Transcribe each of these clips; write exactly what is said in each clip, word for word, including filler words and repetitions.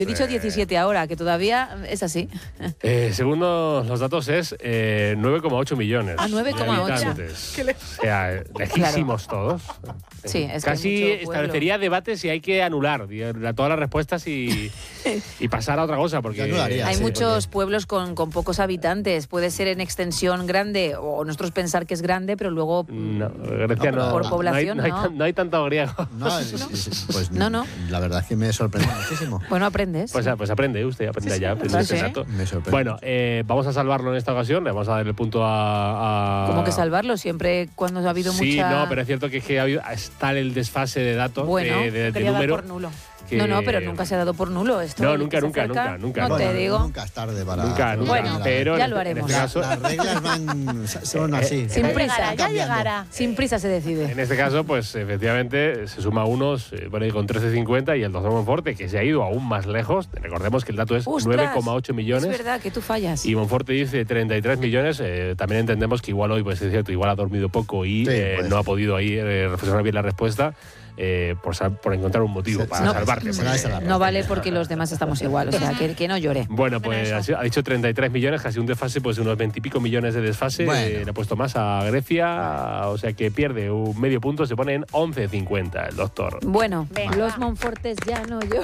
He dicho diecisiete ahora, que todavía es así. Eh, según los datos es eh, nueve coma ocho millones. Ah, nueve coma ocho. O sea, lejísimos todos. Sí, es Casi que hay mucho establecería debate si hay que anular todas las respuestas y, y pasar a otra cosa. Porque anularía, hay sí, muchos porque... pueblos con, con pocos habitantes. Puede ser en extensión grande, o nosotros pensar que es grande, pero luego no, Grecia no, por población no hay, no hay, no. no hay tanto griego. No, es, es, pues no, no. La verdad es que me sorprende muchísimo. Bueno, aprendes. Pues, pues aprende usted, aprende sí, ya. Sí, aprende sí. ese dato. Me sorprende. Bueno, eh, vamos a salvarlo en esta ocasión. Le vamos a dar el punto a... a... ¿Cómo que salvarlo? Siempre cuando ha habido sí, mucha... Sí, no, pero es cierto que, es que ha habido, está el desfase de datos, bueno, de, de, de quería número. dar por nulo. Que... No, no, pero nunca se ha dado por nulo esto. No, nunca, nunca, nunca, nunca. No bueno, te digo. Nunca es tarde para... Nunca, nunca. Bueno, pero ya en lo este, haremos. En este caso, las reglas van, son así. Sin prisa. Ya llegará. Sin prisa se decide. En este caso, pues efectivamente, se suma unos, eh, bueno, con trece cincuenta y el doctor Monforte, que se ha ido aún más lejos. Recordemos que el dato es nueve coma ocho millones. Es verdad que tú fallas. Y Monforte dice treinta y tres millones. Eh, también entendemos que igual hoy, pues es cierto, igual ha dormido poco y sí, eh, pues. no ha podido ahí eh, reflexionar bien la respuesta. Eh, por, por encontrar un motivo se, para no, salvarte. Porque... No vale porque los demás estamos igual, o sea, que, que no llore. Bueno, pues ha, ha dicho treinta y tres millones, casi un desfase, pues unos veintipico millones de desfase. Bueno. Eh, le ha puesto más a Grecia, o sea que pierde un medio punto, se pone en once cincuenta el doctor. Bueno, Venga, los va. Monfortes ya no lloran.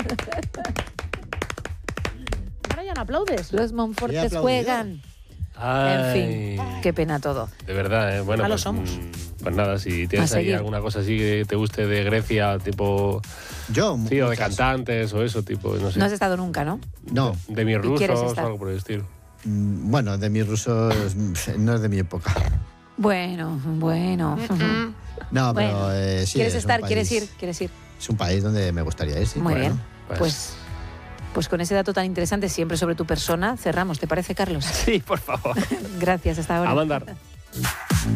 Ahora ya no aplaudes. Los Monfortes aplaudió. juegan. Ay, En fin, qué pena todo. De verdad, ¿eh? Bueno, Malos pues, somos. mm, pues nada, si tienes A ahí seguir. alguna cosa así que te guste de Grecia, tipo... Yo, Sí, o de muchas. cantantes o eso, tipo, no sé. No has estado nunca, ¿no? No. De mis ¿Y quieres rusos o estar? algo por el estilo. Mm, Bueno, de mis rusos no es de mi época. Bueno, bueno. No, pero Bueno. eh, sí. ¿Quieres es un estar? país- ¿Quieres ir? ¿Quieres ir? Es un país donde me gustaría ir, sí. Muy Bueno. bien. pues- Pues, pues con ese dato tan interesante siempre sobre tu persona, cerramos. ¿Te parece, Carlos? Sí, por favor. Gracias, hasta ahora. A mandar.